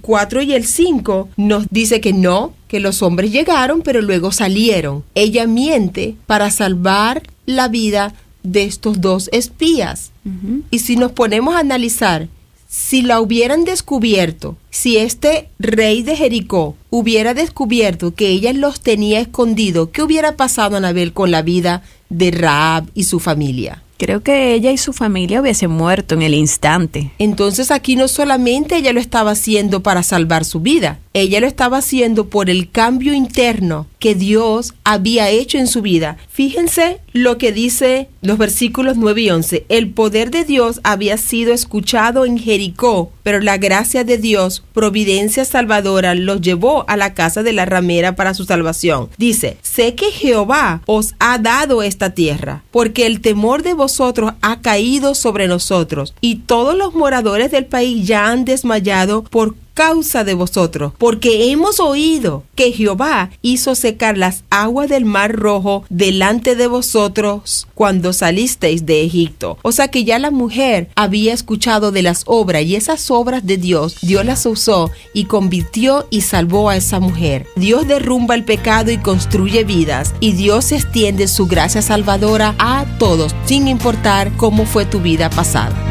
4 y el 5 nos dice que no, que los hombres llegaron, pero luego salieron. Ella miente para salvar la vida de estos 2 espías. Y si nos ponemos a analizar, si la hubieran descubierto, si este rey de Jericó hubiera descubierto que ella los tenía escondidos, ¿qué hubiera pasado, Anabel, con la vida de Rahab y su familia? Creo que ella y su familia hubiesen muerto en el instante. Entonces aquí no solamente ella lo estaba haciendo para salvar su vida, ella lo estaba haciendo por el cambio interno que Dios había hecho en su vida. Fíjense lo que dice los versículos 9 y 11. El poder de Dios había sido escuchado en Jericó, pero la gracia de Dios, providencia salvadora, los llevó a la casa de la ramera para su salvación. Dice, sé que Jehová os ha dado esta tierra, porque el temor de vosotros ha caído sobre nosotros, y todos los moradores del país ya han desmayado por causa de vosotros, porque hemos oído que Jehová hizo secar las aguas del mar rojo delante de vosotros cuando salisteis de Egipto. O sea que ya la mujer había escuchado de las obras, y esas obras de Dios las usó y convirtió y salvó a esa mujer. Dios derrumba el pecado y construye vidas, y Dios extiende su gracia salvadora a todos, sin importar cómo fue tu vida pasada.